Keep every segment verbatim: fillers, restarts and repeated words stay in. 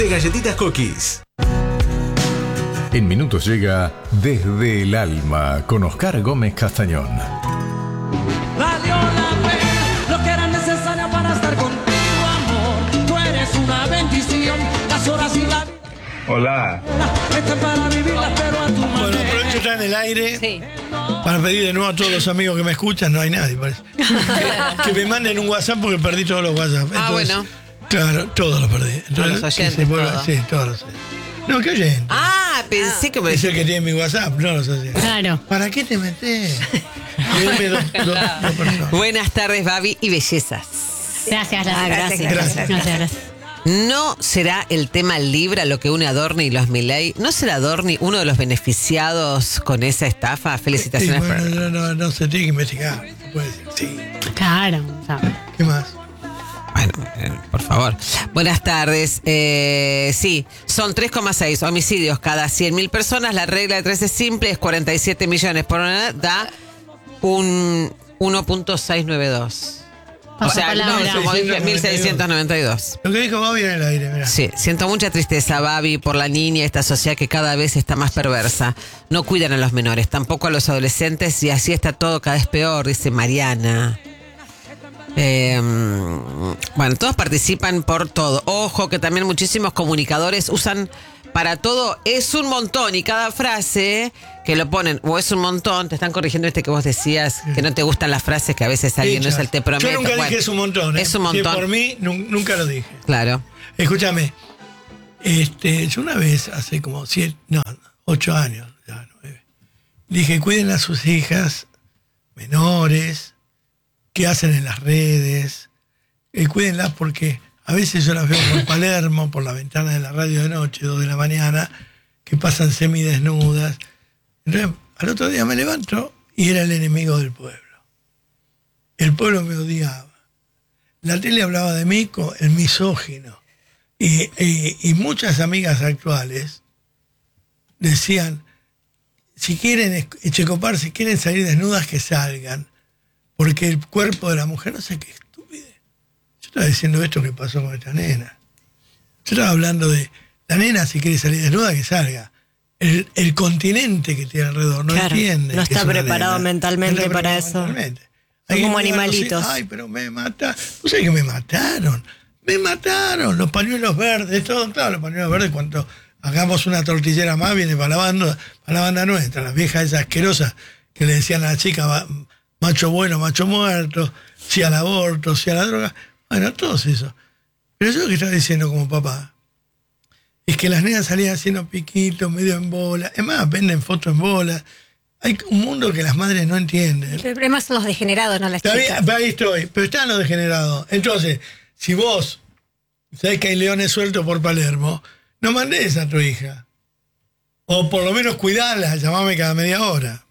de Galletitas Cookies. En minutos llega Desde el Alma con Oscar Gómez Castañón. Valió la pena lo que era necesario para estar contigo, amor. Tú eres una bendición, las horas y la vida. Hola. Están para vivirlas, pero a tu Bueno, manera. aprovecho está en el aire Sí. para pedir de nuevo a todos los amigos que me escuchan, no hay nadie, parece, que, que me manden un WhatsApp porque perdí todos los WhatsApp. Ah, bueno. Claro, todos los perdí. Entonces, Todos los que oyentes, se vuelva- todo. Sí, todos los oyentes. No, ¿qué oyente? Ah, pensé que me Es el que tiene mi WhatsApp, no los oyentes. Claro. ¿Para qué te metés? Dime dos, dos- dos personas. Buenas tardes, Babi y bellezas. Gracias, Ah, gracias. gracias, gracias. Gracias, gracias. ¿No será el tema Libra lo que une a Dorni y los Milei? ¿No será Dorni uno de los beneficiados con esa estafa? Sí, Felicitaciones. bueno, por- no, no, no se tiene que investigar. Puede ser, sí. Claro. O sea, ¿Qué más? Bueno, eh, por favor. Buenas tardes. Eh, sí, son tres coma seis homicidios cada cien mil personas. La regla de tres es simple, es cuarenta y siete millones por una, da un uno punto seiscientos noventa y dos. O sea, no, Pasapalabra. como dije, mil seiscientos noventa y dos. Lo que dijo Bobby en el aire, mira. Sí, siento mucha tristeza, Babi, por la niña, esta sociedad que cada vez está más perversa. No cuidan a los menores, tampoco a los adolescentes, y así está todo cada vez peor, dice Mariana. Eh, bueno, todos participan por todo. Ojo que también muchísimos comunicadores usan para todo es un montón, y cada frase que lo ponen o es un montón, te están corrigiendo este que vos decías, que no te gustan las frases que a veces alguien no es el te prometo. Yo nunca Bueno, dije es un montón. ¿eh? Es un Si montón. por mí, nun- nunca lo dije. Claro. Escúchame, este, yo una vez, hace como siete, no, ocho años, ya nueve, dije, cuiden a sus hijas menores, qué hacen en las redes, eh, cuídenlas porque a veces yo las veo por Palermo, por la ventana de la radio de noche, dos de la mañana, que pasan semidesnudas. Entonces, al otro día me levanto y era el enemigo del pueblo. El pueblo me odiaba. La tele hablaba de mí como el misógino. Y, y, y muchas amigas actuales decían, si quieren, Checopar, si quieren salir desnudas, que salgan. Porque el cuerpo de la mujer, no sé qué estupidez. Yo estaba diciendo esto que pasó con esta nena. Yo estaba hablando de la nena, si quiere salir desnuda, que salga. El, el continente que tiene alrededor no Claro, entiende. no que está es una preparado nena. mentalmente No está para preparado eso. mentalmente. Son Hay como que llegar a los hijos, animalitos. Ay, pero me mataron. ¿Tú sabes que me mataron? Me mataron. Los pañuelos verdes, todo. Claro, los pañuelos verdes, cuando hagamos una tortillera más, viene para la banda, para la banda nuestra. Las viejas esas asquerosas que le decían a la chica, "Va- macho bueno, macho muerto, sí al aborto, sí a la droga". Bueno, todos eso. Pero yo lo que estaba diciendo como papá es que las nenas salían haciendo piquitos, medio en bola. Es más, venden fotos en bola. Hay un mundo que las madres no entienden. el problema son los degenerados, no las Está chicas. bien, ahí estoy, pero están los degenerados. Entonces, si vos sabés que hay leones sueltos por Palermo, no mandes a tu hija. O por lo menos cuidala, llamame cada media hora.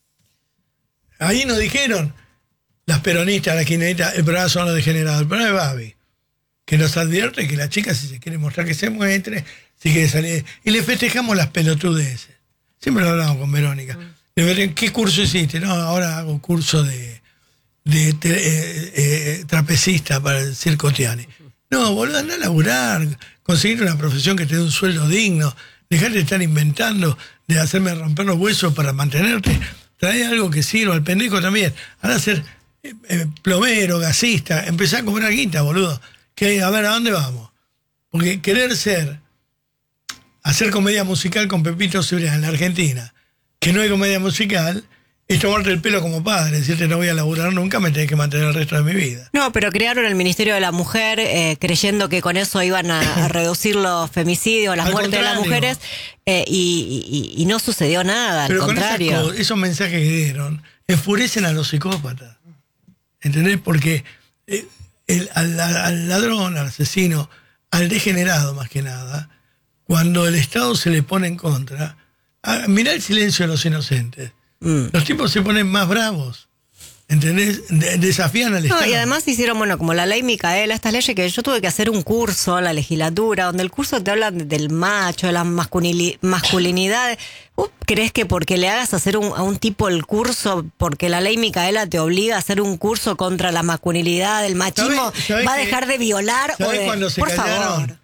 Ahí nos dijeron las peronistas, las kirchneristas, el problema son los degenerados. El problema es Babi, que nos advierte que la chica, si se quiere mostrar, que se muestre, si quiere salir. Y le festejamos las pelotudeces. Siempre lo hablamos con Verónica. Le digo, ¿qué curso hiciste? No, ahora hago curso de, de te- eh, eh, trapecista para el Circo Tiani. No, boludo, anda a laburar, conseguir una profesión que te dé un sueldo digno, dejarte de estar inventando, de hacerme romper los huesos para mantenerte. Trae algo que sirva, al pendejo también. Anda a ser eh, eh, plomero, gasista, empezá a cobrar guita, boludo. Que, a ver, ¿a dónde vamos? Porque querer ser, hacer comedia musical con Pepito Cibrián en la Argentina, que no hay comedia musical, es tomarte el pelo como padre, decirte no voy a laburar nunca, me tenés que mantener el resto de mi vida. No, pero crearon el Ministerio de la Mujer eh, creyendo que con eso iban a, a reducir los femicidios, las Al muertes de las contrario. mujeres, eh, y, y- y no sucedió nada, al Pero con esas contrario. co- esos mensajes que dieron enfurecen a los psicópatas. ¿Entendés? Porque eh, el- al, al ladrón, al asesino, al degenerado más que nada, cuando el Estado se le pone en contra, ah, mirá el silencio de los inocentes. Mm. Los tipos se ponen más bravos. ¿Entendés? De- desafían al Estado. No, y además hicieron, bueno, como la ley Micaela, estas leyes que yo tuve que hacer un curso en la legislatura, donde el curso te habla del macho, de las masculini- masculinidades. ¿Vos crees que porque le hagas hacer un, a un tipo el curso, porque la ley Micaela te obliga a hacer un curso contra la masculinidad, el machismo, ¿Sabés- sabés va a que- dejar de violar? O ¿Sabés de, cuando se por callaron? favor.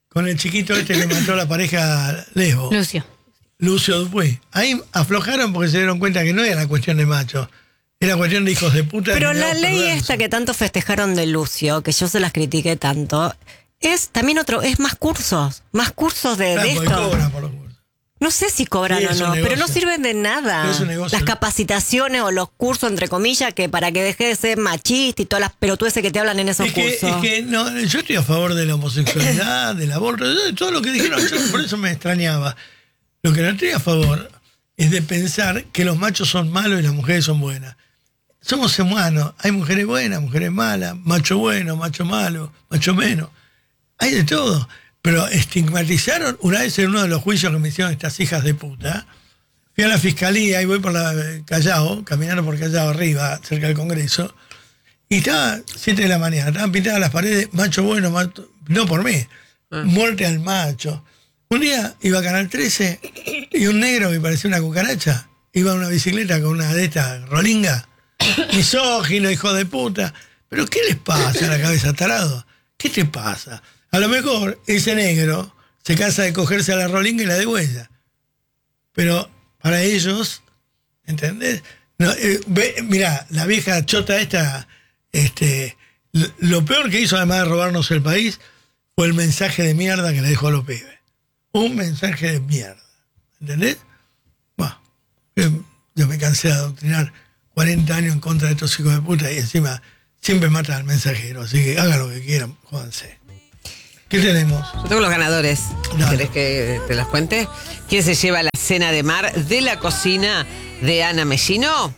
con el chiquito este que mató a la pareja Lesbo, Lucio. Lucio Dupuy. Ahí aflojaron porque se dieron cuenta que no era la cuestión de machos, era cuestión de hijos de puta. Pero la terminados ley perversos. esta que tanto festejaron de Lucio, que yo se las critiqué tanto, es también otro, es más cursos, más cursos de, Claro, de porque esto. cobran por los cursos. No sé si cobran Sí, o es un no, pero no negocio. sirven de nada. Es un negocio. Las capacitaciones o los cursos, entre comillas, que para que deje de ser machista y todas las pelotudeces que te hablan en esos Es que, cursos. es que no, yo estoy a favor de la homosexualidad, del aborto, de todo lo que dijeron, yo por eso me extrañaba. Lo que no estoy a favor es de pensar que los machos son malos y las mujeres son buenas. Somos humanos, hay mujeres buenas, mujeres malas, macho bueno, macho malo, macho menos. Hay de todo. Pero estigmatizaron, una vez en uno de los juicios que me hicieron estas hijas de puta, fui a la fiscalía y voy por la Callao, caminando por Callao arriba, cerca del Congreso, y estaba siete de la mañana, estaban pintadas las paredes, macho bueno, macho, no por mí, muerte al macho. Un día iba a Canal trece y un negro que parecía una cucaracha, iba en una bicicleta con una de estas rolingas, misógino, hijo de puta. ¿Pero qué les pasa a la cabeza, tarado? ¿Qué te pasa? A lo mejor ese negro se cansa de cogerse a la rolinga y la degüella. Pero para ellos, ¿entendés? No, eh, ve, mirá, la vieja chota esta, este, lo, lo peor que hizo, además de robarnos el país, fue el mensaje de mierda que le dejó a los pibes. Un mensaje de mierda. ¿Entendés? Bueno, eh, yo me cansé de adoctrinar cuarenta años en contra de estos hijos de puta y encima siempre matan al mensajero. Así que hagan lo que quieran, jódanse. ¿Qué tenemos? Yo tengo los ganadores. Dale. ¿Querés que te los cuente? ¿Quién se lleva la cena de mar de la cocina de Ana Mellino?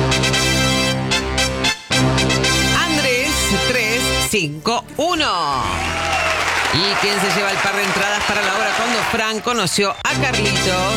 Andrés tres cinco uno. ¿Y quién se lleva el par de entradas para la obra cuando Fran conoció a Carlitos?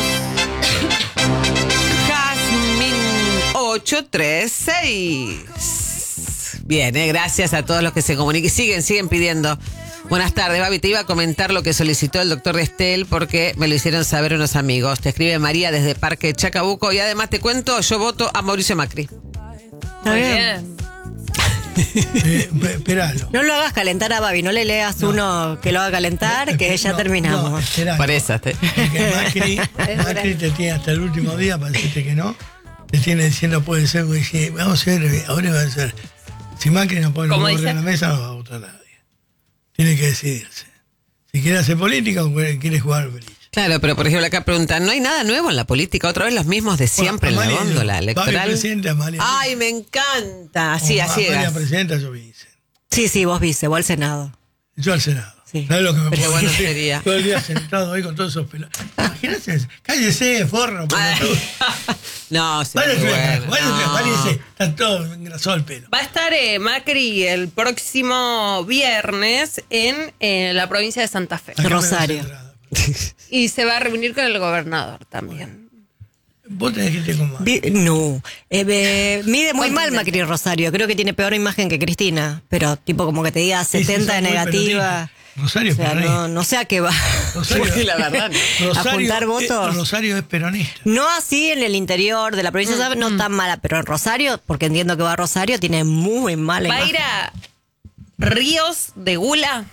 Jasmine ocho tres seis. Bien, eh, gracias a todos los que se comunican. Siguen, siguen pidiendo. Buenas tardes, Babi. Te iba a comentar lo que solicitó el doctor Estel porque me lo hicieron saber unos amigos. Te escribe María desde Parque Chacabuco y además te cuento, yo voto a Mauricio Macri. Está bien. Eh, esperalo. No lo hagas calentar a Babi, no le leas uno que lo haga calentar, que ya No, terminamos. no, esperalo. Por eso. Te... Porque Macri, Macri te tiene hasta el último día para decirte que no. Te tiene diciendo puede ser, porque dice, vamos a ver, ahora va a ser. Si Macri no pone ¿Cómo un dice? en la mesa, no va a votar nadie. Tiene que decidirse. Si quiere hacer política o quiere jugar al beliche. Claro, pero por ejemplo acá preguntan, ¿no hay nada nuevo en la política? Otra vez los mismos de siempre Bueno, en la Amalia, góndola Babi electoral. presidenta, Amalia. Ay, me encanta. Así, Como así Amalia es. presidenta, yo vice. Sí, sí, vos viste, vos al Senado. Yo al Senado. Sí. ¿Sabes lo que me Pero puedo bueno decir? sería. Todo el día sentado ahí con todos esos pelos. Imagínate, cállese, forro. Ay. Váyase, No, sí, váyase, muy bueno. váyase, No. váyase. Está todo engrasado el pelo. Va a estar eh, Macri el próximo viernes en eh, la provincia de Santa Fe. Acá me Rosario. das entrada. Y se va a reunir con el gobernador también. Vos tenés que irte con más. Vi- No, eh, eh, mide muy ¿Cuánto mal tiene? Macri Rosario, creo que tiene peor imagen que Cristina, pero tipo como que te diga Sí, sí, setenta de son muy negativa. peronistas. Rosario O sea, peronista. no, no sé a qué va. Rosario, Sí, la verdad, ¿no? Rosario, ¿A juntar eh, votos? Rosario es peronista. No así en el interior de la provincia, ¿sabes? No tan mala, pero en Rosario, porque entiendo que va a Rosario, tiene muy mala Va a imagen. ir a Ríos de Gula.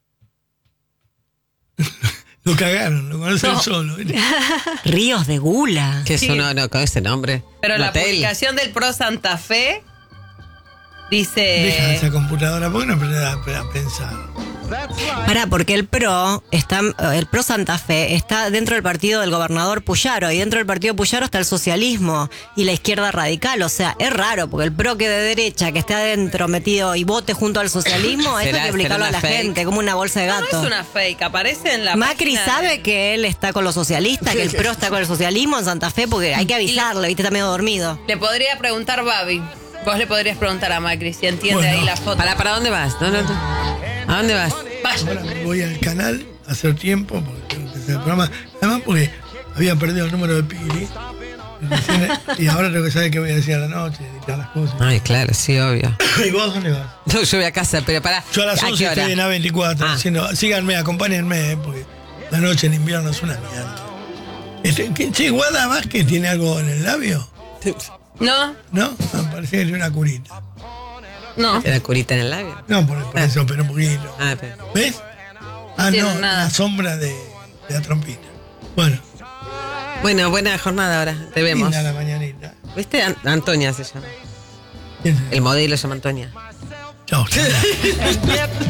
Lo cagaron, lo conocen No. solo. ¿viste? Ríos de Gula. Que Sí. eso no, no, con ese nombre. Pero Un la hotel. publicación del Pro Santa Fe Deja dice... esa computadora, ¿por qué no aprendes a, a pensar? Pará, porque el PRO está, el PRO Santa Fe está dentro del partido del gobernador Puyaro, y dentro del partido Puyaro está el socialismo y la izquierda radical. O sea, es raro, porque el PRO que de derecha, que esté adentro metido y vote junto al socialismo, esto ¿Será- hay que explicarlo a será la una fake? gente, como una bolsa de No, gato. no es una fake, aparece en la Macri página sabe de- que él está con los socialistas, que el PRO está con el socialismo en Santa Fe, porque hay que avisarle, viste, está medio dormido. Le podría preguntar Babi. Vos le podrías preguntar a Macri si entiende Bueno. ahí la foto. ¿Para, ¿Para dónde vas? No, no, no. ¿A dónde vas? Vaya. Ahora me voy al canal a hacer tiempo, porque tengo que hacer el programa. Además, porque había perdido el número de Pili. Y ahora tengo que saber qué voy a decir a la noche, editar las cosas. Ay, claro, sí, obvio. ¿Y vos dónde vas? No, yo voy a casa, pero para. Yo a las once qué hora? estoy en A veinticuatro Ah. haciendo, síganme, acompáñenme, eh, porque la noche en invierno es una mierda. Este, ¿qué- che, Guada Vázquez tiene algo en el labio? No, ¿No? Me parece que tiene una curita. no. ¿Te da curita en el labio? No, por, por eso, pero un poquito. Ah, pero. ¿Ves? Ah, tienen no, nada. la sombra de, de la trompina. Bueno, Bueno, buena jornada ahora. Te vemos. linda la mañanita. ¿Viste? An- Antonia se llama. ¿Quién es? El modelo se llama Antonia. Chao. Get